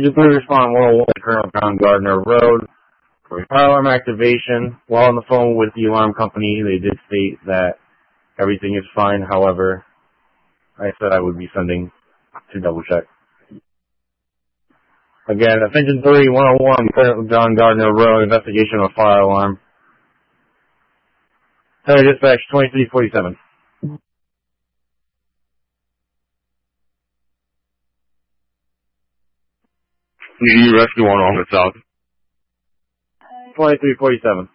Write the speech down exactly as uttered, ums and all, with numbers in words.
Engine three respond one oh one Colonel John Gardner Road for a fire alarm activation. While on the phone with the alarm company, they did state that everything is fine. However, I said I would be sending to double check. Again, that's Engine three, one oh one Colonel John Gardner Road, investigation of a fire alarm. Hey, dispatch twenty-three forty-seven. You rescue one on the south. twenty-three forty-seven.